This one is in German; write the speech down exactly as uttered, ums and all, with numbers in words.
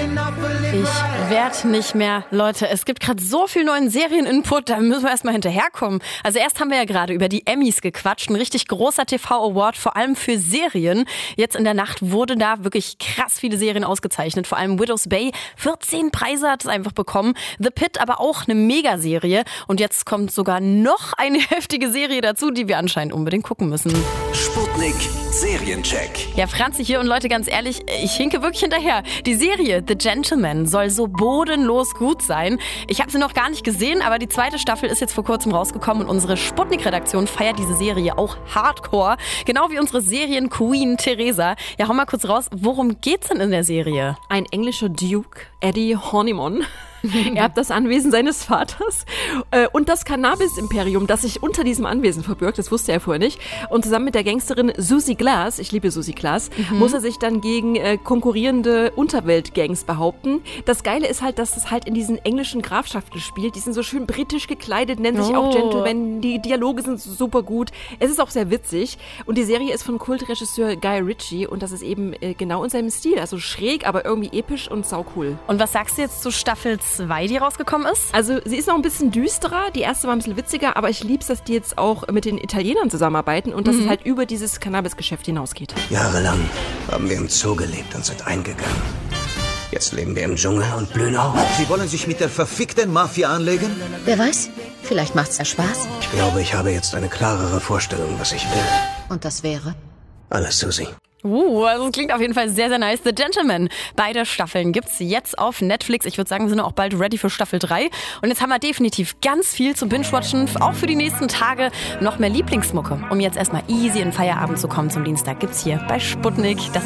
Ich werde nicht mehr. Leute, es gibt gerade so viel neuen Serieninput, da müssen wir erstmal hinterherkommen. Also erst haben wir ja gerade über die Emmys gequatscht, ein richtig großer T V-Award, vor allem für Serien. Jetzt in der Nacht wurden da wirklich krass viele Serien ausgezeichnet, vor allem Widow's Bay. vierzehn Preise hat es einfach bekommen. The Pitt aber auch eine Megaserie. Und jetzt kommt sogar noch eine heftige Serie dazu, die wir anscheinend unbedingt gucken müssen. Sputnik Seriencheck. Ja, Franzi hier und Leute, ganz ehrlich, ich hinke wirklich hinterher. Die Serie The Gentleman soll so bodenlos gut sein. Ich habe sie noch gar nicht gesehen, aber die zweite Staffel ist jetzt vor kurzem rausgekommen und unsere Sputnik-Redaktion feiert diese Serie auch hardcore. Genau wie unsere Serien-Queen Theresa. Ja, hau mal kurz raus, worum geht's denn in der Serie? Ein englischer Duke, Eddie Horniman, erbt das Anwesen seines Vaters äh, und das Cannabis-Imperium, das sich unter diesem Anwesen verbirgt, das wusste er vorher nicht. Und zusammen mit der Gangsterin Susie Glass, ich liebe Susie Glass, mhm. muss er sich dann gegen äh, konkurrierende Unterweltgangs behaupten. Das Geile ist halt, dass es halt in diesen englischen Grafschaften spielt. Die sind so schön britisch gekleidet, nennen sich oh. auch Gentlemen. Die Dialoge sind super gut. Es ist auch sehr witzig. Und die Serie ist von Kultregisseur Guy Ritchie und das ist eben äh, genau in seinem Stil. Also schräg, aber irgendwie episch und saucool. Und was sagst du jetzt zu Staffel zwei, die rausgekommen ist? Also sie ist noch ein bisschen düsterer, die erste war ein bisschen witziger, aber ich lieb's, dass die jetzt auch mit den Italienern zusammenarbeiten und dass mhm. es halt über dieses Cannabis-Geschäft hinausgeht. Jahrelang haben wir im Zoo gelebt und sind eingegangen. Jetzt leben wir im Dschungel und blühen auf. Sie wollen sich mit der verfickten Mafia anlegen? Wer weiß, vielleicht macht's ja Spaß. Ich glaube, ich habe jetzt eine klarere Vorstellung, was ich will. Und das wäre? Alles, Susi. Uh, also es klingt auf jeden Fall sehr, sehr nice. The Gentleman. Beide Staffeln gibt's jetzt auf Netflix. Ich würde sagen, wir sind auch bald ready für Staffel drei. Und jetzt haben wir definitiv ganz viel zum Binge-Watchen. Auch für die nächsten Tage noch mehr Lieblingsmucke. Um jetzt erstmal easy in Feierabend zu kommen zum Dienstag, gibt's hier bei Sputnik. Das